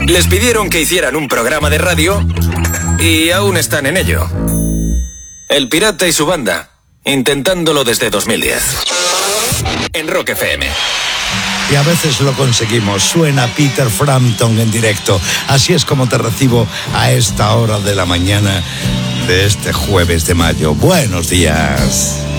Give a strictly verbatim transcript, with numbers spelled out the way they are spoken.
Les pidieron que hicieran un programa de radio y aún están en ello. El Pirata y su banda, intentándolo desde dos mil diez. En Rock F M. Y a veces lo conseguimos. Suena Peter Frampton en directo. Así es como te recibo a esta hora de la mañana de este jueves de mayo. Buenos días.